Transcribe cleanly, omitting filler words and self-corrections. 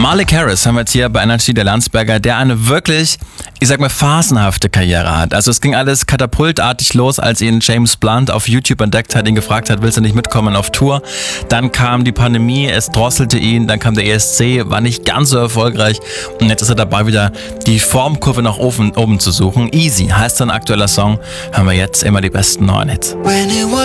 Malik Harris haben wir jetzt hier bei Energy, der Landsberger, der eine wirklich, ich sag mal, phasenhafte Karriere hat. Also es ging alles katapultartig los, als ihn James Blunt auf YouTube entdeckt hat, ihn gefragt hat, willst du nicht mitkommen auf Tour? Dann kam die Pandemie, es drosselte ihn, dann kam der ESC, war nicht ganz so erfolgreich und jetzt ist er dabei, wieder die Formkurve nach oben zu suchen. Easy heißt sein aktueller Song, hören wir jetzt immer die besten neuen Hits.